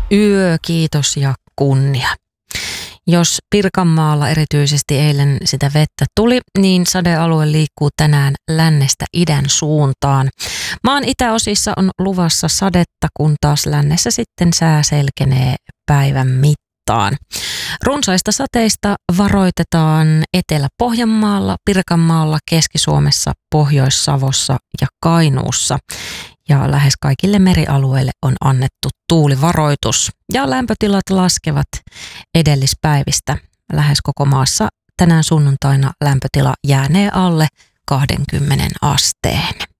Yö, kiitos ja kunnia. Jos Pirkanmaalla erityisesti eilen sitä vettä tuli, niin sadealue liikkuu tänään lännestä idän suuntaan. Maan itäosissa on luvassa sadetta, kun taas lännessä sitten sää selkenee päivän mittaan. Runsaista sateista varoitetaan Etelä-Pohjanmaalla, Pirkanmaalla, Keski-Suomessa, Pohjois-Savossa ja Kainuussa. Ja lähes kaikille merialueille on annettu tuulivaroitus. Ja lämpötilat laskevat edellispäivistä. Lähes koko maassa tänään sunnuntaina lämpötila jäänee alle 20 asteen.